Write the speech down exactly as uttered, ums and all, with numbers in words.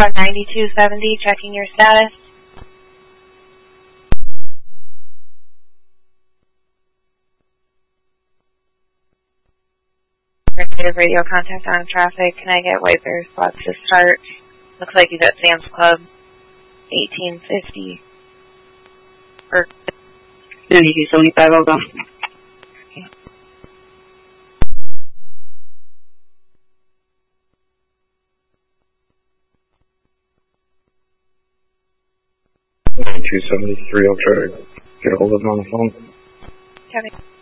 Car ninety-two seventy, checking your status. Negative radio contact on traffic. Can I get wiper spots to start? Looks like he's at Sam's Club, eighteen fifty. Or ninety-two seventy-five, I'll go. ninety-two seventy-three, I'll try to get a hold of him on the phone. Kevin.